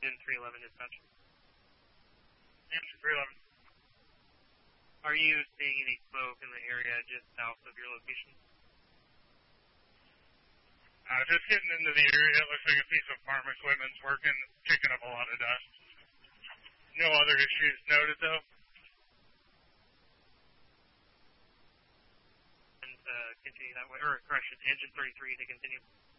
Engine 311 dispatch. Engine 311. Are you seeing any smoke in the area just south of your location? Just getting into the area, it looks like a piece of farm equipment's working, kicking up a lot of dust. No other issues noted, though. And continue that way, or correction, Engine 33 to continue.